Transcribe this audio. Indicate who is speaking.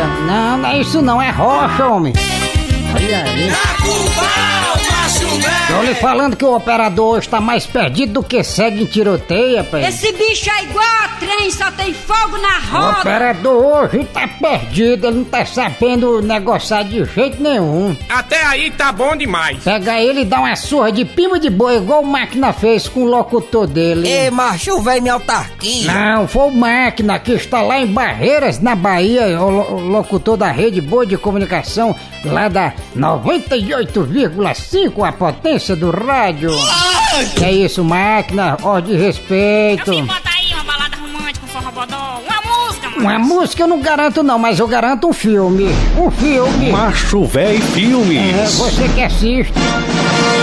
Speaker 1: Não, não é isso não, é rocha, homem. Olha aí. Tô lhe falando que o operador hoje tá mais perdido do que segue em tiroteio, rapaz.
Speaker 2: Esse bicho é igual a trem, só tem fogo na
Speaker 1: O
Speaker 2: roda.
Speaker 1: operador hoje tá perdido, ele não tá sabendo negociar de jeito nenhum.
Speaker 3: Até aí tá bom demais.
Speaker 1: Pega ele e dá uma surra de pima de boi, igual o Máquina fez com o locutor dele.
Speaker 4: Ei, macho, velho, minha autarquia.
Speaker 1: Não, foi o Máquina que está lá em Barreiras, na Bahia, o locutor da Rede Boa de Comunicação, lá da 98,5, a potência do rádio. Que é isso, Máquina? Ó, de respeito.
Speaker 5: Meu filho, bota aí uma balada romântica, um forró bodó, uma música, mano.
Speaker 1: Uma música eu não garanto não, mas eu garanto um filme. Um filme.
Speaker 6: Macho Véi Filmes.
Speaker 1: É, você que assiste.